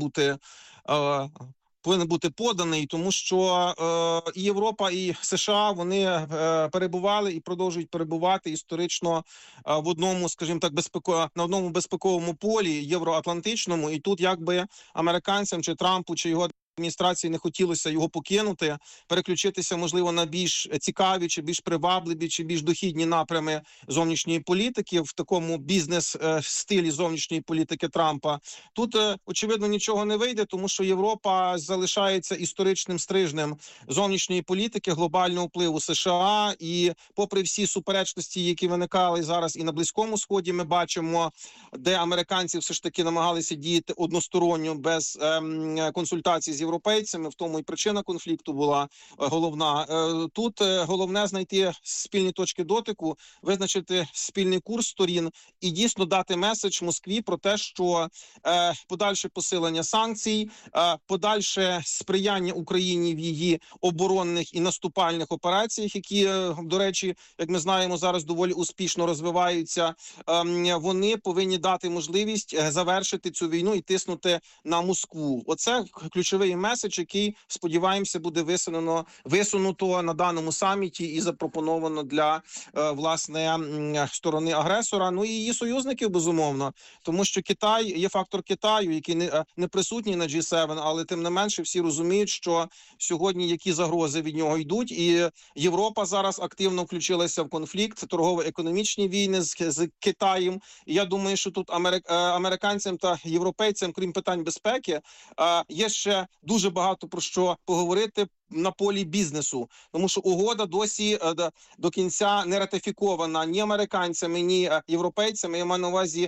S10: бути поданий, тому що і Європа, і США, вони перебували і продовжують перебувати історично в одному, скажімо так, на одному безпековому полі, євроатлантичному, і тут якби американцям чи Трампу, чи його адміністрації не хотілося його покинути, переключитися, можливо, на більш цікаві, чи більш привабливі, чи більш дохідні напрями зовнішньої політики в такому бізнес-стилі зовнішньої політики Трампа. Тут, очевидно, нічого не вийде, тому що Європа залишається історичним стрижнем зовнішньої політики, глобального впливу США, і попри всі суперечності, які виникали зараз і на Близькому Сході, ми бачимо, де американці все ж таки намагалися діяти односторонньо, без консультацій з європейцями, в тому і причина конфлікту була головна. Тут головне знайти спільні точки дотику, визначити спільний курс сторін і дійсно дати меседж Москві про те, що подальше посилення санкцій, подальше сприяння Україні в її оборонних і наступальних операціях, які, до речі, як ми знаємо, зараз доволі успішно розвиваються, вони повинні дати можливість завершити цю війну і тиснути на Москву. Оце ключовий меседж, який, сподіваємося, буде висунуто на даному саміті і запропоновано для, власне, сторони агресора, ну і її союзників, безумовно. Тому що Китай, є фактор Китаю, який не присутній на G7, але тим не менше всі розуміють, що сьогодні які загрози від нього йдуть, і Європа зараз активно включилася в конфлікт, торгово-економічні війни з Китаєм. І я думаю, що тут американцям та європейцям, крім питань безпеки, є ще дуже багато про що поговорити на полі бізнесу, тому що угода досі до кінця не ратифікована ні американцями, ні європейцями. Я маю на увазі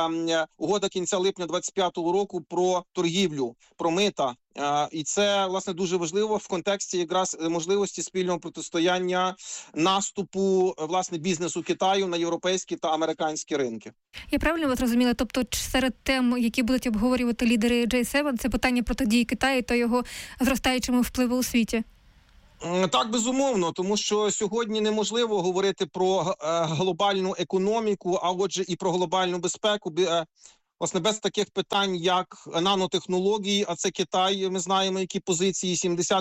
S10: угода кінця липня 25-го року про торгівлю, про мита. І це, власне, дуже важливо в контексті якраз можливості спільного протистояння наступу, власне, бізнесу Китаю на європейські та американські ринки.
S8: Я правильно вас розуміла? Тобто серед тем, які будуть обговорювати лідери G7, це питання протидії Китаю та його зростаючому впливу у світі?
S10: Так, безумовно, тому що сьогодні неможливо говорити про глобальну економіку, а отже і про глобальну безпеку. Власне, без таких питань, як нанотехнології, а це Китай, ми знаємо, які позиції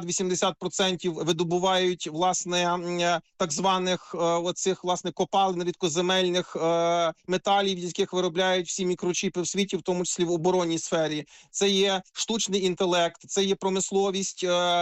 S10: 70-80% видобувають, власне, так званих оцих, власне, копалин рідкоземельних металів, з яких виробляють всі мікрочіпи в світі, в тому числі в оборонній сфері. Це є штучний інтелект, це є промисловість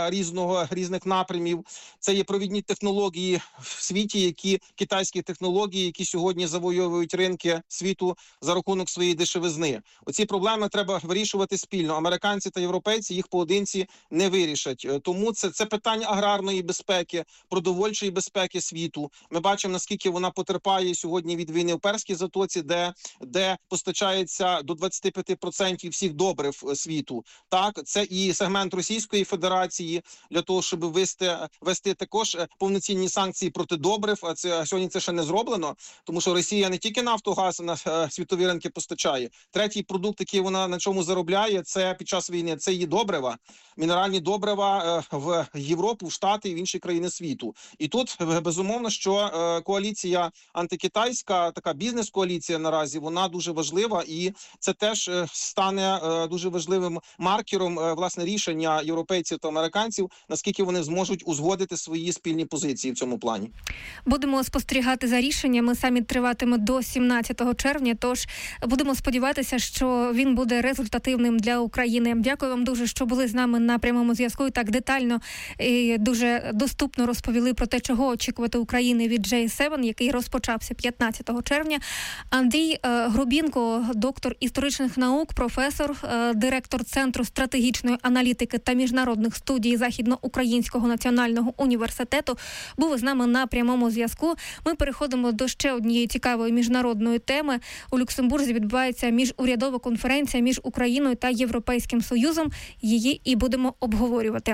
S10: різних напрямів, це є провідні технології в світі, китайські технології, які сьогодні завойовують ринки світу за рахунок своєї дешевизни. Оці проблеми треба вирішувати спільно. Американці та європейці їх поодинці не вирішать. Тому це питання аграрної безпеки, продовольчої безпеки світу. Ми бачимо, наскільки вона потерпає сьогодні від війни в Перській затоці, де постачається до 25% всіх добрив світу. Так, це і сегмент Російської Федерації для того, щоб вести також повноцінні санкції проти добрив. А сьогодні це ще не зроблено, тому що Росія не тільки нафту, газ на світові ринки постачає. Третій продукт, який вона на чому заробляє, це під час війни, це її добрива, мінеральні добрива в Європу, в Штати і в інші країни світу. І тут, безумовно, що коаліція антикитайська, така бізнес-коаліція наразі, вона дуже важлива, і це теж стане дуже важливим маркером, власне, рішення європейців та американців, наскільки вони зможуть узгодити свої спільні позиції в цьому плані.
S8: Будемо спостерігати за рішеннями. Саміт триватиме до 17 червня, тож будемо сподіватися, що він буде результативним для України. Дякую вам дуже, що були з нами на прямому зв'язку і так детально і дуже доступно розповіли про те, чого очікувати України від G7, який розпочався 15 червня. Андрій Грубінко, доктор історичних наук, професор, директор Центру стратегічної аналітики та міжнародних студій Західноукраїнського національного університету, був з нами на прямому зв'язку. Ми переходимо до ще однієї цікавої міжнародної теми. У Люксембурзі відбувається міжурядова конференція між Україною та Європейським Союзом. Її і будемо обговорювати.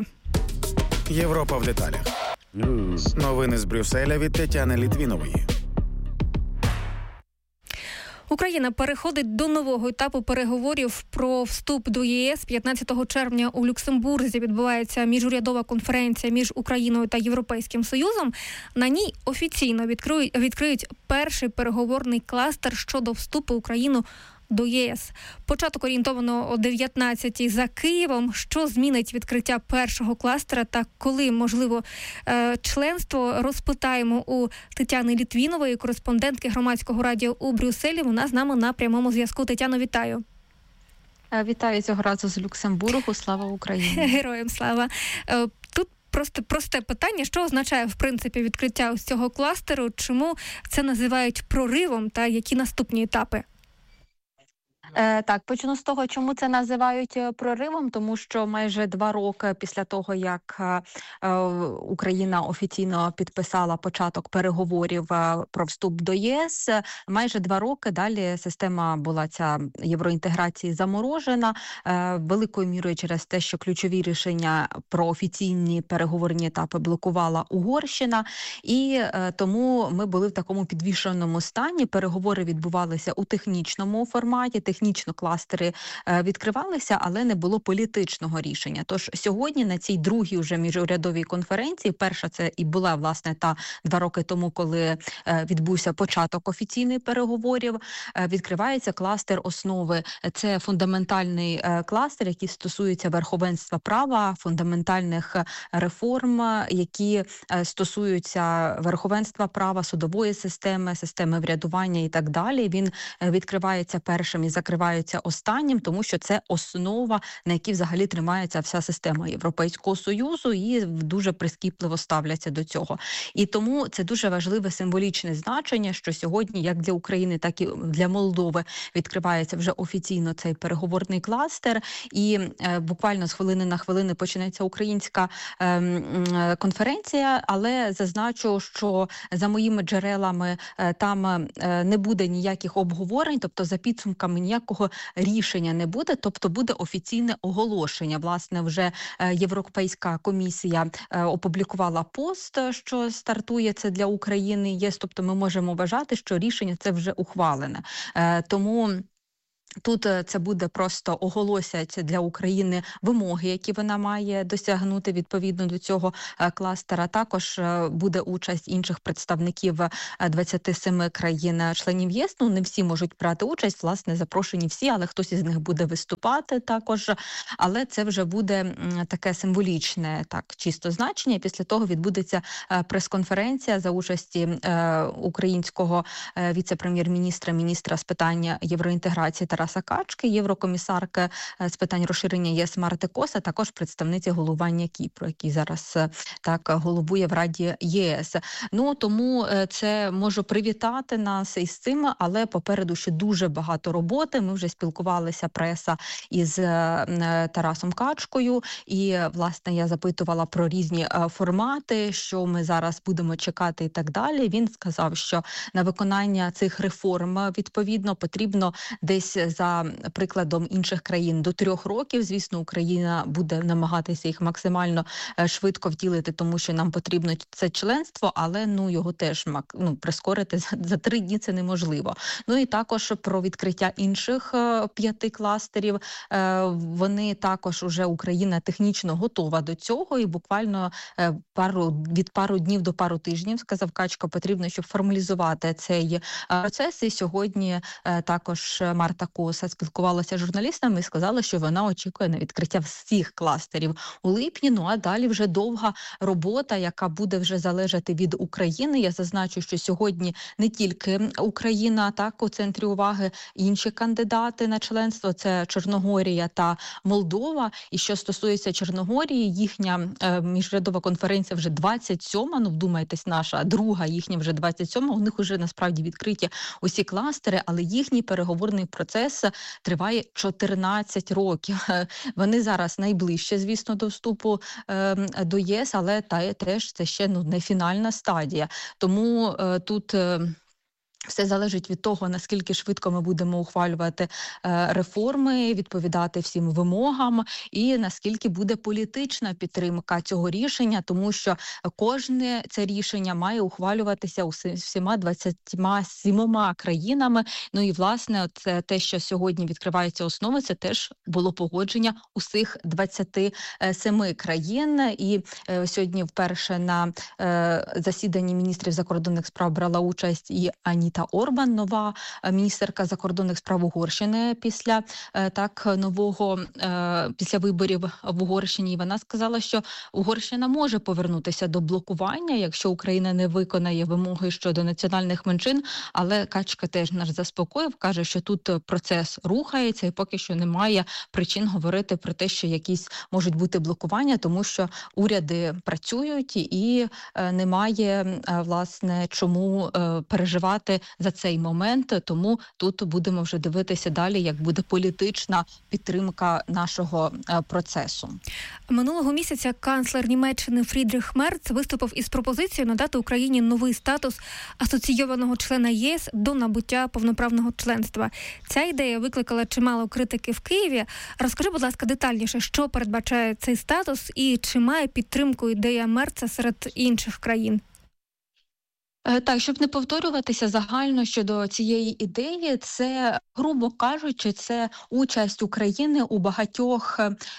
S7: Європа в деталях. Новини з Брюсселя від Тетяни Літвінової.
S8: Україна переходить до нового етапу переговорів про вступ до ЄС. 15 червня у Люксембурзі відбувається міжурядова конференція між Україною та Європейським Союзом. На ній офіційно відкриють перший переговорний кластер щодо вступу України до ЄС. Початок орієнтовано о 19-й за Києвом. Що змінить відкриття першого кластера та коли можливо членство, розпитаємо у Тетяни Літвінової, кореспондентки Громадського радіо у Брюсселі. Вона з нами на прямому зв'язку. Тетяно, вітаю.
S11: Вітаю цього разу з Люксембургу. Слава Україні.
S8: Героям слава. Тут просто просте питання, що означає, в принципі, відкриття ось цього кластеру, чому це називають проривом та які наступні етапи?
S11: Так, почну з того, чому це називають проривом, тому що майже 2 роки після того, як Україна офіційно підписала початок переговорів про вступ до ЄС, майже 2 роки далі система була ця євроінтеграції заморожена, великою мірою через те, що ключові рішення про офіційні переговорні етапи блокувала Угорщина, і тому ми були в такому підвішеному стані. Переговори відбувалися у технічному форматі, технічно кластери відкривалися, але не було політичного рішення. Тож сьогодні на цій другій вже міжурядовій конференції, перша це і була, власне, та 2 роки тому, коли відбувся початок офіційних переговорів, відкривається кластер основи. Це фундаментальний кластер, який стосується верховенства права, фундаментальних реформ, які стосуються верховенства права, судової системи, системи врядування і так далі. Він відкривається першим і закривається останнім, тому що це основа, на якій взагалі тримається вся система Європейського Союзу, і дуже прискіпливо ставляться до цього. І тому це дуже важливе символічне значення, що сьогодні як для України, так і для Молдови відкривається вже офіційно цей переговорний кластер, і буквально з хвилини на хвилину почнеться українська конференція, але зазначу, що за моїми джерелами там не буде ніяких обговорень, тобто за підсумками ніякого рішення не буде, тобто буде офіційне оголошення. Власне, вже Європейська комісія опублікувала пост, що стартує це для України ЄС, тобто ми можемо вважати, що рішення це вже ухвалене. Тому Тут це буде просто оголосять для України вимоги, які вона має досягнути відповідно до цього кластера. Також буде участь інших представників 27 країн-членів ЄС. Ну, не всі можуть брати участь, власне, запрошені всі, але хтось із них буде виступати також. Але це вже буде таке символічне, так, чисто значення. Після того відбудеться прес-конференція за участі українського віце-прем'єр-міністра, міністра з питань євроінтеграції Тараса Качки, єврокомісарки з питань розширення ЄС Марти Кос, а також представниці головування Кіпру, який зараз так головує в Раді ЄС. Ну, тому це можу привітати нас із цим, але попереду ще дуже багато роботи. Ми вже спілкувалися, преса, із Тарасом Качкою, і, власне, я запитувала про різні формати, що ми зараз будемо чекати і так далі. Він сказав, що на виконання цих реформ, відповідно, потрібно десь за прикладом інших країн до 3 років. Звісно, Україна буде намагатися їх максимально швидко втілити, тому що нам потрібно це членство, але його теж прискорити за 3 дні це неможливо. Ну і також про відкриття інших 5 кластерів. Вони також уже Україна технічно готова до цього, і буквально від пару днів до пару тижнів, сказав Качка, потрібно, щоб формалізувати цей процес. І сьогодні також Марта Коса спілкувалася з журналістами і сказала, що вона очікує на відкриття всіх кластерів у липні. Ну а далі вже довга робота, яка буде вже залежати від України. Я зазначу, що сьогодні не тільки Україна, так, у центрі уваги, інші кандидати на членство – це Чорногорія та Молдова. І що стосується Чорногорії, їхня міжрядова конференція вже 27-ма, вдумайтесь, наша друга, їхня вже 27-ма, у них вже насправді відкриті усі кластери, але їхній переговорний процес триває 14 років. Вони зараз найближче, звісно, до вступу до ЄС, але теж це ще не фінальна стадія. Тому тут все залежить від того, наскільки швидко ми будемо ухвалювати реформи, відповідати всім вимогам, і наскільки буде політична підтримка цього рішення, тому що кожне це рішення має ухвалюватися всіма 27 країнами. Ну і, власне, це те, що сьогодні відкриваються основи, це теж було погодження усіх 27 країн. І сьогодні вперше на засіданні міністрів закордонних справ брала участь і Аніта Орбан, нова міністерка закордонних справ Угорщини після після виборів в Угорщині. І вона сказала, що Угорщина може повернутися до блокування, якщо Україна не виконає вимоги щодо національних меншин, але Качка теж нас заспокоїв, каже, що тут процес рухається і поки що немає причин говорити про те, що якісь можуть бути блокування, тому що уряди працюють і немає, власне, чому переживати за цей момент, тому тут будемо вже дивитися далі, як буде політична підтримка нашого процесу.
S8: Минулого місяця канцлер Німеччини Фрідріх Мерц виступив із пропозицією надати Україні новий статус асоційованого члена єС до набуття повноправного членства. Ця ідея викликала чимало критики в Києві. Розкажи, будь ласка, детальніше, що передбачає цей статус і чи має підтримку ідея Мерца серед інших країн?
S11: Так, щоб не повторюватися загально щодо цієї ідеї, це, грубо кажучи, це участь України у багатьох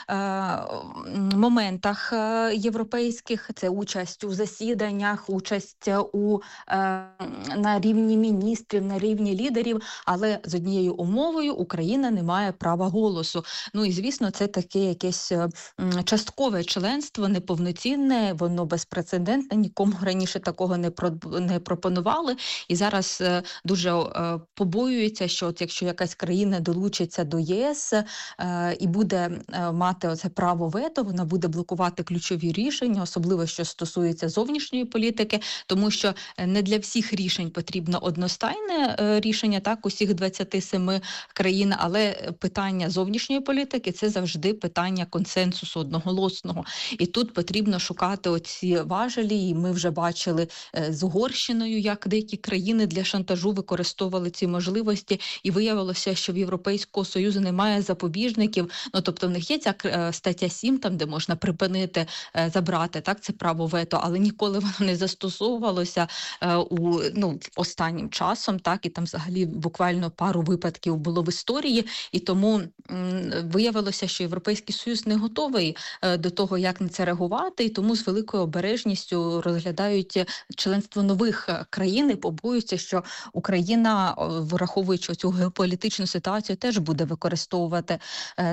S11: моментах європейських, це участь у засіданнях, участь на рівні міністрів, на рівні лідерів, але з однією умовою: Україна не має права голосу. Ну і, звісно, це таке якесь часткове членство, неповноцінне, воно безпрецедентне, нікому раніше такого не пропонували, і зараз дуже побоюються, що от якщо якась країна долучиться до ЄС і буде мати оце право вето, вона буде блокувати ключові рішення, особливо що стосується зовнішньої політики, тому що не для всіх рішень потрібно одностайне рішення, так, усіх 27 країн, але питання зовнішньої політики – це завжди питання консенсусу одноголосного. І тут потрібно шукати оці важелі, і ми вже бачили з Угорщиною, як деякі країни для шантажу використовували ці можливості, і виявилося, що в Європейського Союзу немає запобіжників, ну тобто в них є ця стаття 7, там де можна припинити, забрати так це право вето, але ніколи воно не застосовувалося останнім часом, так, і там взагалі буквально пару випадків було в історії, і тому виявилося, що Європейський Союз не готовий до того, як на це реагувати, і тому з великою обережністю розглядають членство нових країн і побоюються, що Україна, враховуючи цю геополітичну ситуацію, теж буде використовувати